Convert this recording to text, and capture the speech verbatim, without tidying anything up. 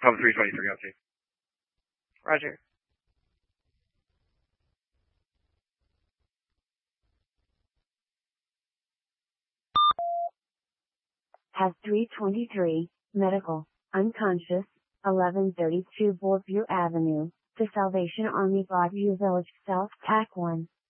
Pub three twenty-three, okay. Roger. Has three twenty-three, medical, unconscious, eleven thirty-two Broadview Avenue, to Salvation Army Broadview Village South, T A C one.